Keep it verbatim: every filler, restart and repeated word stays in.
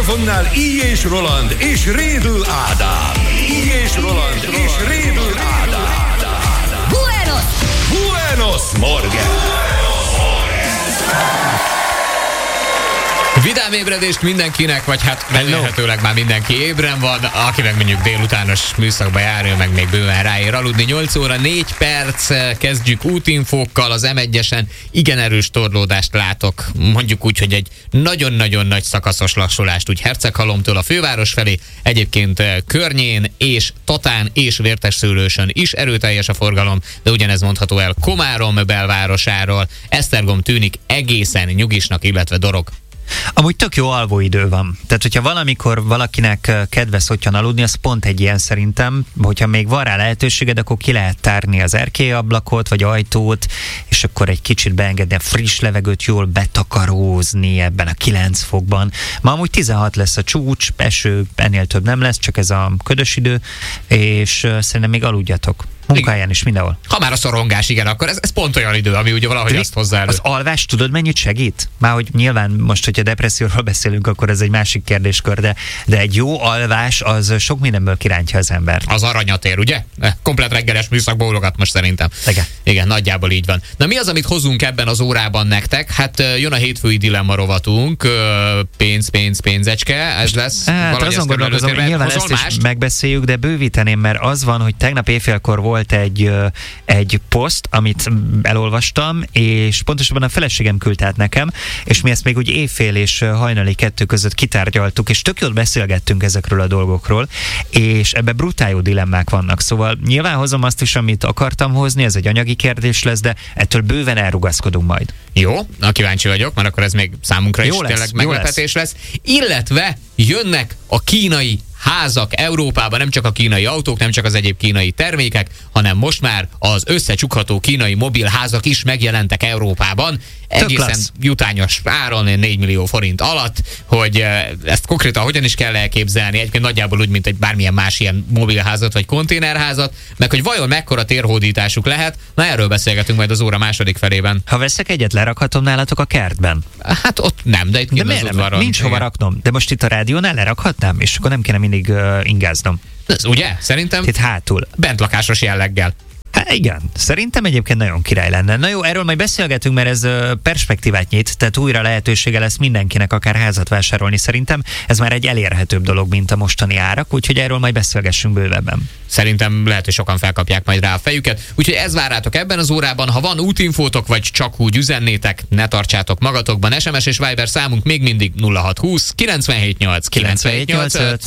mikrofonnál I. és Roland és Rédl Ádám. I. és Roland és Rédl Ádám. Buenos! Buenos Morgen! Vidám ébredést mindenkinek, vagy hát remélhetőleg már mindenki ébren van, aki meg mondjuk délutános műszakba jár, meg még bőven ráér aludni. nyolc óra négy perc, kezdjük útinfókkal, az em egyesen igen erős torlódást látok, mondjuk úgy, hogy egy nagyon-nagyon nagy szakaszos lassulást, úgy Herceghalomtól a főváros felé, egyébként Környén és Tatán és Vértesszőlősön is erőteljes a forgalom, de ugyanez mondható el Komárom belvárosáról. Esztergom tűnik egészen nyugisnak, illetve Dorog. Amúgy tök jó alvóidő van. Tehát, hogyha valamikor valakinek kedve szotyan aludni, az pont egy ilyen szerintem, hogyha még van rá lehetőséged, akkor ki lehet tárni az erkélyablakot, vagy ajtót, és akkor egy kicsit beengedni a friss levegőt, jól betakarózni ebben a kilenc fokban. Ma amúgy tizenhat lesz a csúcs, eső, ennél több nem lesz, csak ez a ködös idő, és uh, szerintem még aludjatok. Munkáján is, mindenhol. Ha már a szorongás, igen, akkor ez, ez pont olyan idő, ami ugye valahogy azt hozzá elő. Az alvás tudod mennyit segít? Már hogy nyilván most, hogyha depresszióról beszélünk, akkor ez egy másik kérdéskör, de, de egy jó alvás az sok mindenből kirántja az embert. Az aranyat ér, ugye? Komplet reggeles műszakba ólogat most szerintem. Igen. Igen, nagyjából így van. Na mi az, amit hozunk ebben az órában nektek? Hát jön a hétfői dilemma rovatunk, pénz, pénz, pénzecske, ez lesz. Hát azon gondolkozom, hogy nyilván ezt is megbeszéljük, de bővíteném, mert az van, hogy tegnap éjfélkor volt egy, egy poszt, amit elolvastam, és pontosabban a feleségem küldte át nekem, és mi ezt még úgy éjfél és hajnali kettő között kitárgyaltuk, és tök jól beszélgettünk ezekről a dolgokról, és ebbe brutál jó dilemmák vannak. Szóval nyilván hozom azt is, amit akartam hozni, ez egy anyagi kérdés lesz, de ettől bőven elrugaszkodunk majd. Jó, na kíváncsi vagyok, mert akkor ez még számunkra jó is lesz, tényleg meglepetés lesz. lesz. Illetve jönnek a kínai házak Európában, nem csak a kínai autók, nem csak az egyéb kínai termékek, hanem most már az összecsukható kínai mobilházak is megjelentek Európában. Egészen jutányos áron, négy millió forint alatt, hogy ezt konkrétan hogyan is kell elképzelni, egyébként nagyjából úgy, mint egy bármilyen más ilyen mobilházat vagy konténerházat, meg hogy vajon mekkora térhódításuk lehet, na erről beszélgetünk majd az óra második felében. Ha veszek egyet, lerakhatom nálatok a kertben? Hát ott nem, de itt de miért nem? Nincs hova raknom. De most itt a rádiónál lerakhatnám, és akkor nem kéne mindig uh, ingáznom. Ez ugye? Szerintem itt hátul. Bentlakásos jelleggel. Hát igen, szerintem egyébként nagyon király lenne. Na jó, erről majd beszélgetünk, mert ez perspektívát nyit, tehát újra lehetősége lesz mindenkinek akár házat vásárolni. Szerintem ez már egy elérhetőbb dolog, mint a mostani árak, úgyhogy erről majd beszélgessünk bővebben. Szerintem lehet, hogy sokan felkapják majd rá a fejüket. Úgyhogy ez várátok ebben az órában. Ha van útinfótok, vagy csak úgy üzennétek, ne tartsátok magatokban. es em es és Viber számunk még mindig nulla hat húsz kilencvenhét nyolc kilencvenhét nyolcvanöt.